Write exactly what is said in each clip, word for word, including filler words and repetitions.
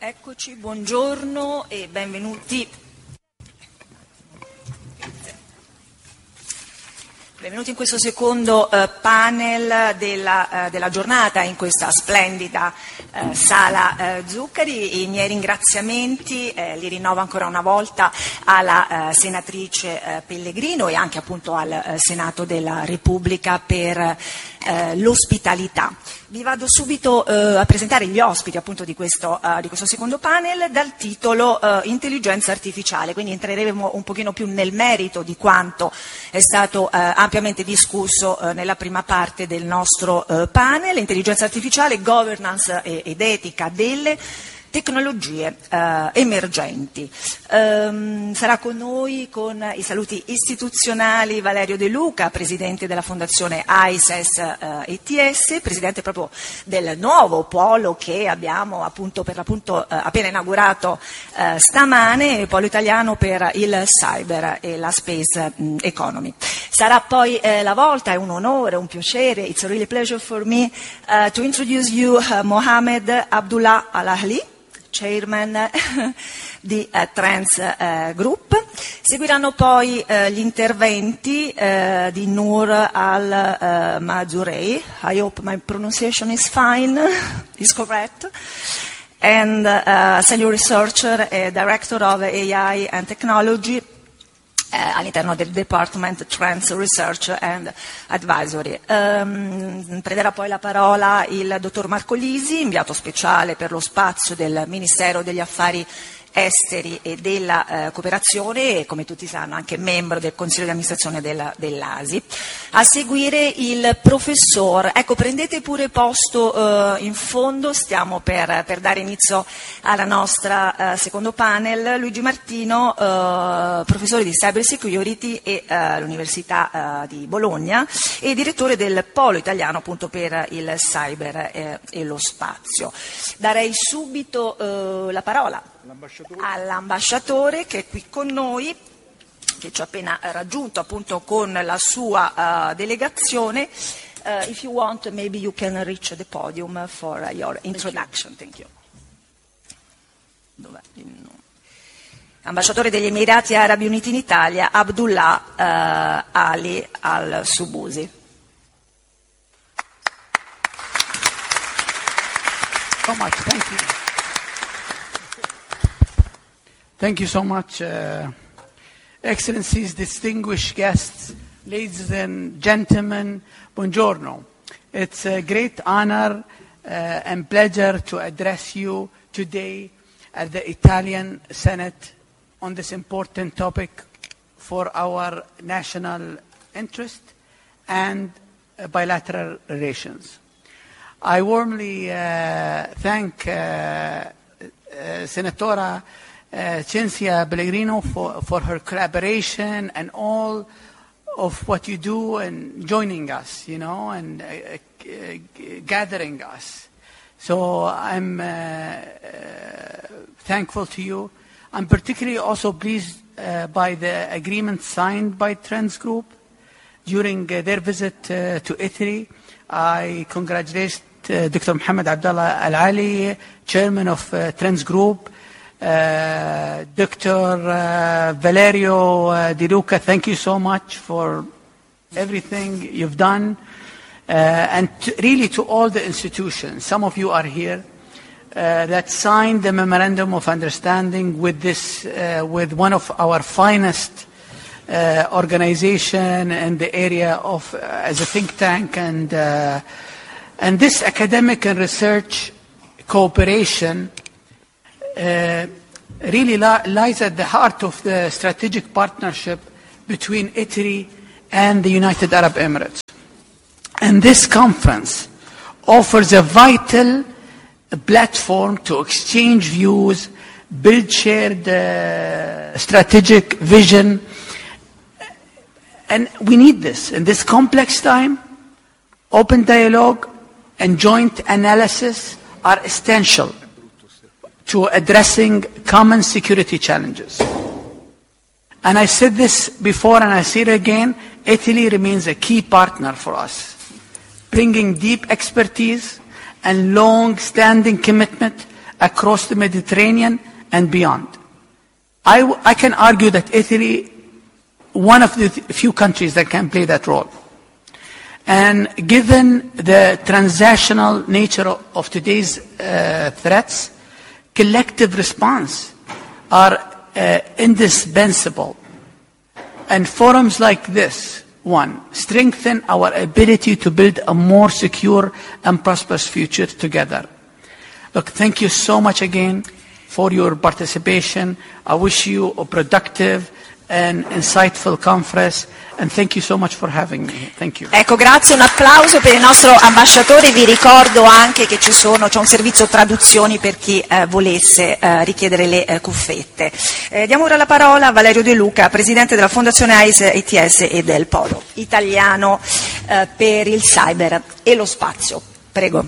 Eccoci, buongiorno e benvenuti. Benvenuti in questo secondo eh, panel della, eh, della giornata in questa splendida eh, sala eh, Zuccari. I miei ringraziamenti eh, li rinnovo ancora una volta alla eh, senatrice eh, Pellegrino e anche appunto al eh, Senato della Repubblica per eh, l'ospitalità. Vi vado subito eh, a presentare gli ospiti appunto di questo, uh, di questo secondo panel dal titolo uh, Intelligenza artificiale, quindi entreremo un pochino più nel merito di quanto è stato uh, ampiamente discusso uh, nella prima parte del nostro uh, panel, intelligenza artificiale, governance e, ed etica delle tecnologie eh, emergenti. Um, sarà con noi con i saluti istituzionali Valerio De Luca, presidente della Fondazione A I S E S eh, E T S, presidente proprio del nuovo polo che abbiamo appunto per l'appunto eh, appena inaugurato eh, stamane, il polo italiano per il cyber e la space mh, economy. Sarà poi eh, la volta, è un onore, un piacere, it's a really pleasure for me uh, to introduce you uh, Mohamed Abdullah Al-Ahli, chairman di uh, Trends uh, Group. Seguiranno poi uh, gli interventi uh, di Noor Al-Mazurei. I hope my pronunciation is fine, is correct. And uh, senior researcher e director of A I and technology Eh, all'interno del Department Trends Research and Advisory. Um, prenderà poi la parola il dottor Marco Lisi, inviato speciale per lo spazio del Ministero degli Affari Esteri e della eh, Cooperazione e, come tutti sanno, anche membro del Consiglio di amministrazione della, dell'A S I. A seguire il professor, ecco, prendete pure posto eh, in fondo, stiamo per, per dare inizio alla nostra eh, secondo panel, Luigi Martino, eh, professore di Cyber Security e eh, all'Università eh, di Bologna e direttore del Polo Italiano appunto per il cyber eh, e lo spazio. Darei subito eh, la parola all'ambasciatore che è qui con noi, che ci ha appena raggiunto appunto con la sua uh, delegazione. Uh, if you want, maybe you can reach the podium for uh, your introduction. Thank you. Dov'è il nome? Ambasciatore degli Emirati Arabi Uniti in Italia, Abdullah uh, Ali Al-Subusi. So much, thank you. Thank you so much, uh, Excellencies, distinguished guests, ladies and gentlemen, buongiorno. It's a great honor uh, and pleasure to address you today at the Italian Senate on this important topic for our national interest and uh, bilateral relations. I warmly uh, thank uh, uh, Senatora Uh, Cinzia Pellegrino for, for her collaboration and all of what you do and joining us, you know, and uh, uh, gathering us. So I'm uh, uh, thankful to you. I'm particularly also pleased uh, by the agreement signed by Trends Group during uh, their visit uh, to Italy. I congratulate uh, Doctor Mohamed Abdullah Al-Ali, chairman of uh, Trends Group. Uh, Doctor Uh, Valerio uh, De Luca, thank you so much for everything you've done, uh, and to, really to all the institutions. Some of you are here uh, that signed the memorandum of understanding with this, uh, with one of our finest uh, organization in the area of uh, as a think tank, and uh, and this academic and research cooperation. Uh, really li- lies at the heart of the strategic partnership between Italy and the United Arab Emirates. And this conference offers a vital platform to exchange views, build shared uh, strategic vision. And we need this. In this complex time, open dialogue and joint analysis are essential to addressing common security challenges. And I said this before and I say it again, Italy remains a key partner for us, bringing deep expertise and long-standing commitment across the Mediterranean and beyond. I, w- I can argue that Italy, one of the th- few countries that can play that role. And given the transactional nature of, of today's uh, threats, collective response are uh, indispensable. And forums like this, one, strengthen our ability to build a more secure and prosperous future together. Look, thank you so much again for your participation. I wish you a productive and insightful conference, and thank you so much for having me. Thank you. Ecco, grazie, un applauso per il nostro ambasciatore. Vi ricordo anche che ci sono, c'è un servizio traduzioni per chi eh, volesse eh, richiedere le eh, cuffette. Eh, diamo ora la parola a Valerio De Luca, presidente della Fondazione A I S E T S e del Polo Italiano eh, per il Cyber e lo Spazio. Prego.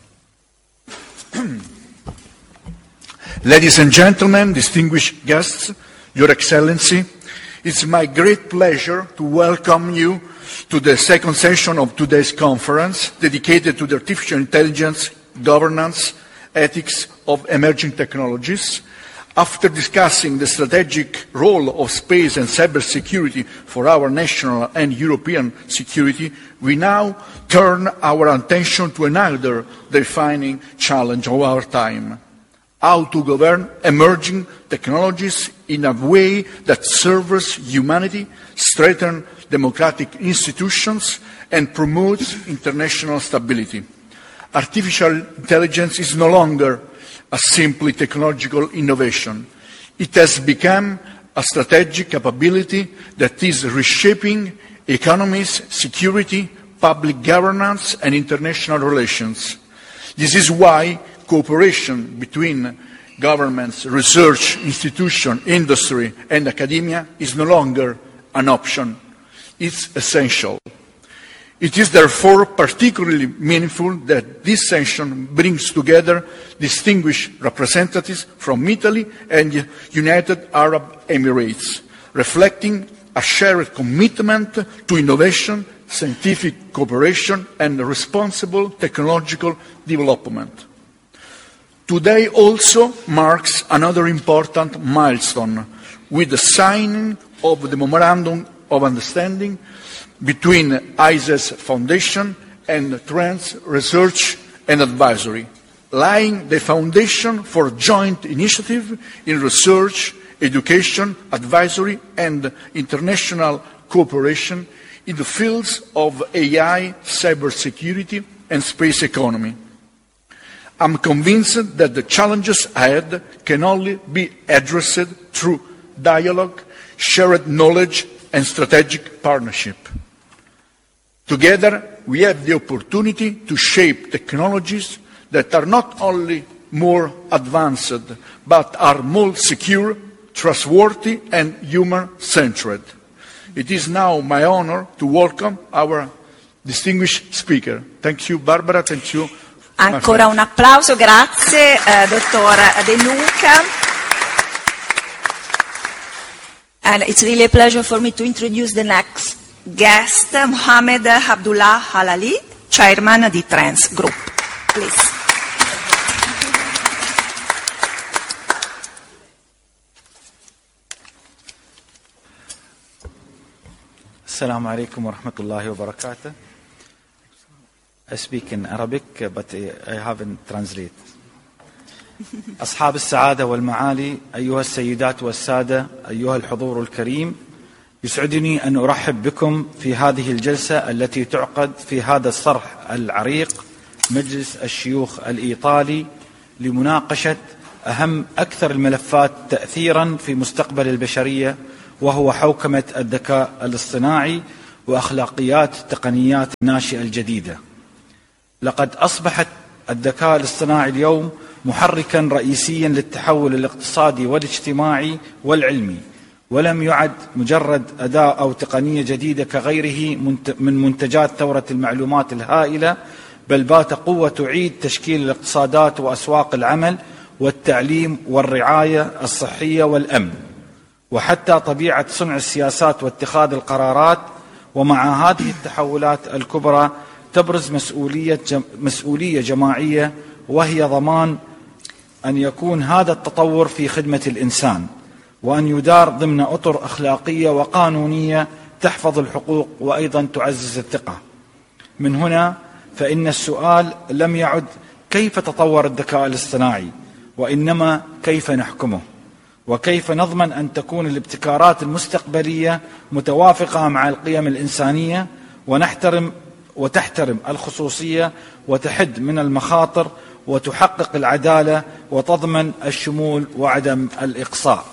Ladies and gentlemen, distinguished guests, Your Excellency, it's my great pleasure to welcome you to the second session of today's conference dedicated to the artificial intelligence, governance, ethics of emerging technologies. After discussing the strategic role of space and cybersecurity for our national and European security, we now turn our attention to another defining challenge of our time: how to govern emerging technologies in a way that serves humanity, strengthens democratic institutions, and promotes international stability. Artificial intelligence is no longer a simply technological innovation. It has become a strategic capability that is reshaping economies, security, public governance, and international relations. This is why cooperation between governments, research, institutions, industry, and academia is no longer an option. It's essential. It is therefore particularly meaningful that this session brings together distinguished representatives from Italy and United Arab Emirates, reflecting a shared commitment to innovation, scientific cooperation, and responsible technological development. Today also marks another important milestone with the signing of the Memorandum of Understanding between I S E S Foundation and Trends Research and Advisory, laying the foundation for joint initiative in research, education, advisory, and international cooperation in the fields of A I, cybersecurity, and space economy. I'm convinced that the challenges ahead can only be addressed through dialogue, shared knowledge, and strategic partnership. Together, we have the opportunity to shape technologies that are not only more advanced, but are more secure, trustworthy, and human-centered. It is now my honor to welcome our distinguished speaker. Thank you, Barbara. Thank you. Ancora un applauso, grazie, eh, dottor De Luca. And it's really a pleasure for me to introduce the next guest, Mohamed Abdullah Halali, chairman di Trends Group. Please. Assalamu alaikum wa rahmatullahi wa barakatuh. I speak in Arabic, but I haven't translated. أصحاب السعادة والمعالي، أيها السيدات والسادة، أيها الحضور الكريم، يسعدني أن أرحب بكم في هذه الجلسة التي تعقد في هذا الصرح العريق مجلس الشيوخ الإيطالي لمناقشة أهم أكثر الملفات تأثيرا في مستقبل البشرية، وهو حوكمة الذكاء الاصطناعي وأخلاقيات التقنيات الناشئة الجديدة. لقد أصبحت الذكاء الاصطناعي اليوم محركا رئيسيا للتحول الاقتصادي والاجتماعي والعلمي، ولم يعد مجرد أداة أو تقنية جديدة كغيره من منتجات ثورة المعلومات الهائلة، بل بات قوة تعيد تشكيل الاقتصادات وأسواق العمل والتعليم والرعاية الصحية والأمن، وحتى طبيعة صنع السياسات واتخاذ القرارات. ومع هذه التحولات الكبرى تبرز مسؤولية مسؤولية جماعية، وهي ضمان أن يكون هذا التطور في خدمة الإنسان، وأن يدار ضمن أطر أخلاقية وقانونية تحفظ الحقوق وأيضا تعزز الثقة. من هنا فإن السؤال لم يعد كيف تطور الذكاء الاصطناعي، وإنما كيف نحكمه، وكيف نضمن أن تكون الابتكارات المستقبلية متوافقة مع القيم الإنسانية ونحترم وتحترم الخصوصية وتحد من المخاطر وتحقق العدالة وتضمن الشمول وعدم الإقصاء.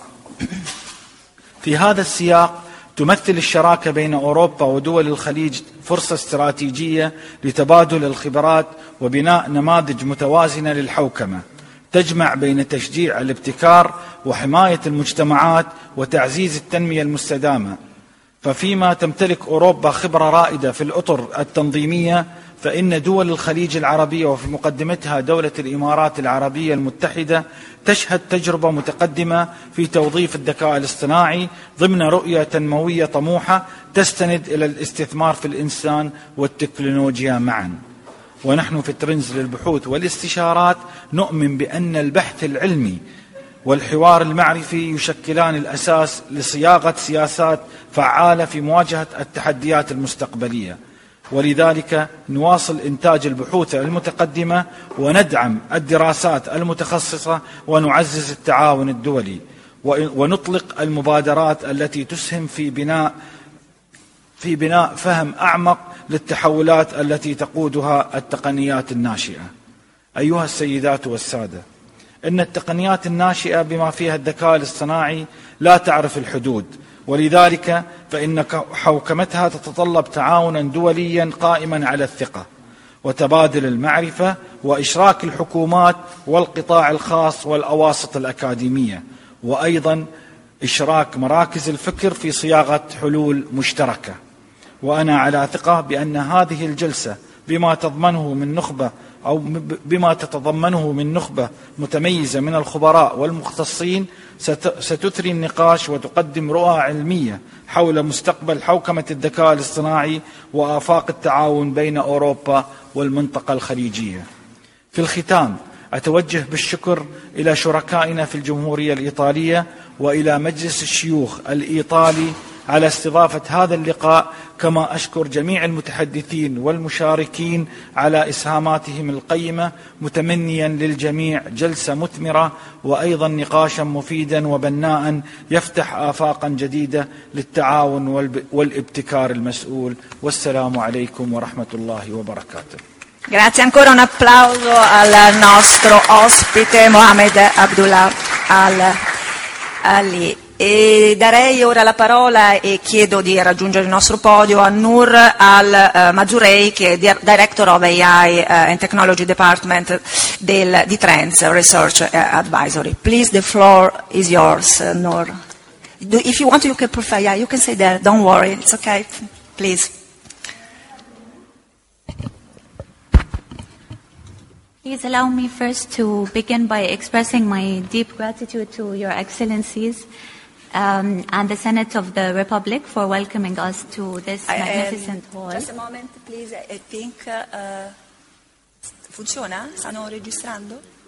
في هذا السياق تمثل الشراكة بين أوروبا ودول الخليج فرصة استراتيجية لتبادل الخبرات وبناء نماذج متوازنة للحوكمة تجمع بين تشجيع الابتكار وحماية المجتمعات وتعزيز التنمية المستدامة. ففيما تمتلك أوروبا خبرة رائدة في الأطر التنظيمية، فإن دول الخليج العربية وفي مقدمتها دولة الإمارات العربية المتحدة تشهد تجربة متقدمة في توظيف الذكاء الاصطناعي ضمن رؤية تنموية طموحة تستند إلى الاستثمار في الإنسان والتكنولوجيا معا. ونحن في ترندز للبحوث والاستشارات نؤمن بأن البحث العلمي والحوار المعرفي يشكلان الأساس لصياغة سياسات فعالة في مواجهة التحديات المستقبلية، ولذلك نواصل إنتاج البحوث المتقدمة وندعم الدراسات المتخصصة ونعزز التعاون الدولي ونطلق المبادرات التي تسهم في بناء في بناء فهم أعمق للتحولات التي تقودها التقنيات الناشئة. أيها السيدات والسادة، إن التقنيات الناشئة بما فيها الذكاء الاصطناعي لا تعرف الحدود، ولذلك فإن حوكمتها تتطلب تعاونا دوليا قائما على الثقة وتبادل المعرفة وإشراك الحكومات والقطاع الخاص والأواسط الأكاديمية، وأيضا إشراك مراكز الفكر في صياغة حلول مشتركة. وأنا على ثقة بأن هذه الجلسة بما تضمنه من نخبة أو بما تتضمنه من نخبة متميزة من الخبراء والمختصين ستثري النقاش وتقدم رؤى علمية حول مستقبل حوكمة الذكاء الاصطناعي وآفاق التعاون بين أوروبا والمنطقة الخليجية. في الختام أتوجه بالشكر إلى شركائنا في الجمهورية الإيطالية وإلى مجلس الشيوخ الإيطالي على استضافة هذا اللقاء، كما أشكر جميع المتحدثين والمشاركين على إسهاماتهم القيمة، متمنيا للجميع جلسة مثمرة وأيضا نقاشا مفيدا وبناء يفتح آفاقا جديدة للتعاون والابتكار المسؤول. والسلام عليكم ورحمة الله وبركاته. Grazie ancora, un applauso al nostro ospite Mohamed Abdullah Al-Ali. E darei ora la parola e chiedo di raggiungere il nostro podio a Noor Al-Mazurei, che è Director of A I and Technology Department del, di Trends Research Advisory. Please, the floor is yours, Noor. If you want, you can prefer, yeah, you can say that. Don't worry, it's okay. Please. Please allow me first to begin by expressing my deep gratitude to Your Excellencies um, and the Senate of the Republic for welcoming us to this magnificent um, hall. Just a moment, please. I think uh, funziona? Stanno registrando?